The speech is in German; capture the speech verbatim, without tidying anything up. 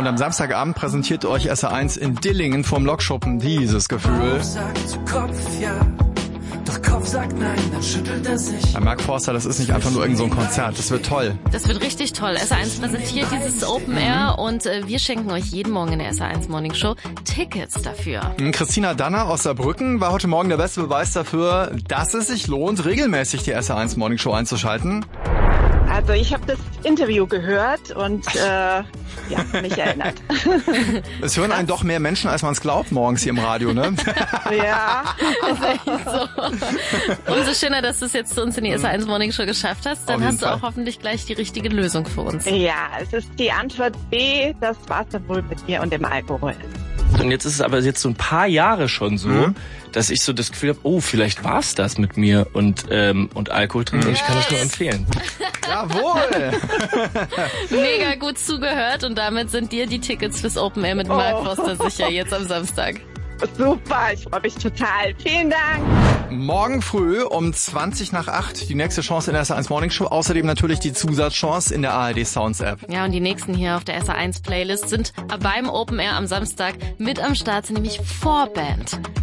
Und am Samstagabend präsentiert euch S R eins in Dillingen vom Lokschuppen dieses Gefühl. Kopf sagt Kopf, ja. Doch Kopf sagt nein, dann schüttelt er sich. Bei Mark Forster, das ist nicht einfach nur irgend so ein Konzert. Das wird toll. Das wird richtig toll. S R eins präsentiert dieses Open Air und äh, wir schenken euch jeden Morgen in der S R eins Morning Show Tickets dafür. Christina Danner aus Saarbrücken war heute Morgen der beste Beweis dafür, dass es sich lohnt, regelmäßig die S R eins Morning Show einzuschalten. Also ich habe das Interview gehört und äh, ja, mich erinnert. Es hören einen doch mehr Menschen, als man es glaubt, morgens hier im Radio, ne? Ja. Ist echt so. Umso schöner, dass du es jetzt zu uns in die S R eins Morning Show geschafft hast. Dann Auf jeden hast du Fall. auch hoffentlich gleich die richtige Lösung für uns. Ja, es ist die Antwort B, das war's dann wohl mit mir und dem Alkohol. Und jetzt ist es aber jetzt so ein paar Jahre schon so, Mhm. dass ich so das Gefühl habe, oh, vielleicht war's das mit mir und ähm, und Alkohol trinken. Und ich kann das nur empfehlen. Jawohl! Mega gut zugehört und damit sind dir die Tickets fürs Open Air mit Mark Oh. Forster sicher jetzt am Samstag. Super, ich freue mich total. Vielen Dank. Morgen früh um zwanzig nach acht die nächste Chance in der S R eins Morning Show. Außerdem natürlich die Zusatzchance in der A R D Sounds App. Ja, und die nächsten hier auf der S R eins Playlist sind beim Open Air am Samstag mit am Start, nämlich Vorband.